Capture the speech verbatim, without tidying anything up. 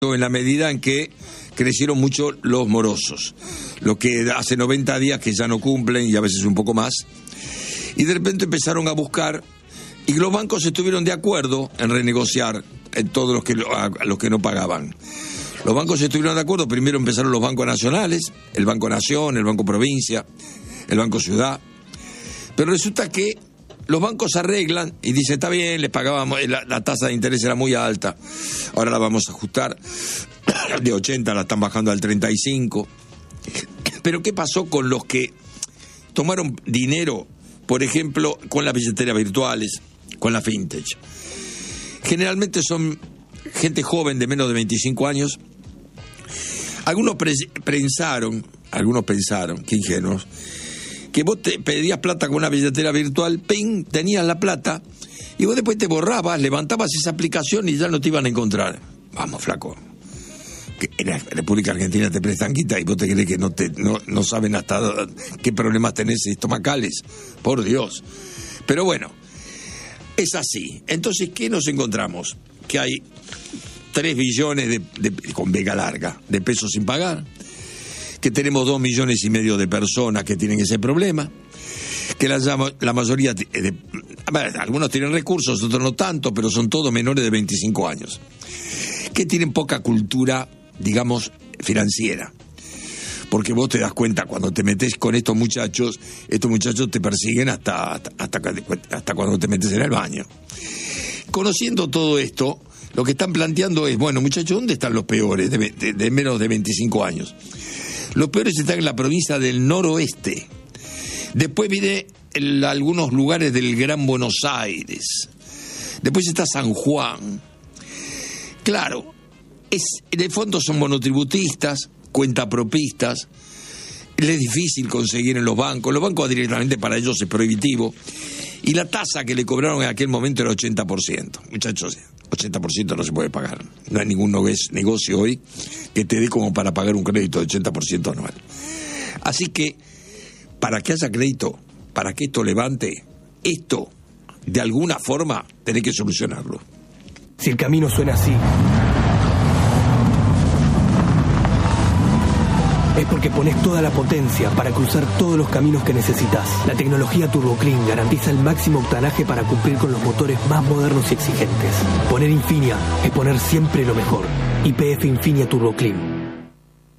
en la medida en que crecieron mucho los morosos, lo que hace noventa días que ya no cumplen y a veces un poco más, y de repente empezaron a buscar, y los bancos estuvieron de acuerdo en renegociar en todos los que, a los que no pagaban. Los bancos estuvieron de acuerdo, primero empezaron los bancos nacionales, el Banco Nación, el Banco Provincia, el Banco Ciudad, pero resulta que los bancos arreglan y dicen, está bien, les pagábamos, la, la tasa de interés era muy alta, ahora la vamos a ajustar, de ochenta la están bajando al treinta y cinco. Pero ¿qué pasó con los que tomaron dinero, por ejemplo, con las billeteras virtuales, con la fintech? Generalmente son gente joven de menos de veinticinco años. Algunos pre- pensaron, algunos pensaron, qué ingenuos, que vos te pedías plata con una billetera virtual, ping, tenías la plata, y vos después te borrabas, levantabas esa aplicación y ya no te iban a encontrar. Vamos, flaco. Que en la República Argentina te prestan guita y vos te crees que no, te, no, no saben hasta qué problemas tenés estomacales. Por Dios. Pero bueno, es así. Entonces, ¿qué nos encontramos? Que hay tres billones de, de, con vega larga, de pesos sin pagar, que tenemos dos millones y medio de personas que tienen ese problema, que la, la mayoría, de, de, a ver, algunos tienen recursos, otros no tanto, pero son todos menores de veinticinco años, que tienen poca cultura, digamos, financiera. Porque vos te das cuenta, cuando te metés con estos muchachos, estos muchachos te persiguen hasta, hasta, hasta, hasta cuando te metes en el baño. Conociendo todo esto, lo que están planteando es, bueno, muchachos, ¿dónde están los peores de, de, de menos de veinticinco años? Los peores están en la provincia del noroeste. Después viene el, algunos lugares del Gran Buenos Aires. Después está San Juan. Claro, es, en el fondo son monotributistas, cuentapropistas. Les es difícil conseguir en los bancos. Los bancos directamente para ellos es prohibitivo. Y la tasa que le cobraron en aquel momento era ochenta por ciento. Muchachos, ochenta por ciento no se puede pagar. No hay ningún negocio hoy que te dé como para pagar un crédito de ochenta por ciento anual. Así que, para que haya crédito, para que esto levante, esto, de alguna forma, tenés que solucionarlo. Si el camino suena así, es porque pones toda la potencia para cruzar todos los caminos que necesitas. La tecnología Turbo Clean garantiza el máximo octanaje para cumplir con los motores más modernos y exigentes. Poner Infinia es poner siempre lo mejor. Y P F Infinia Turbo Clean.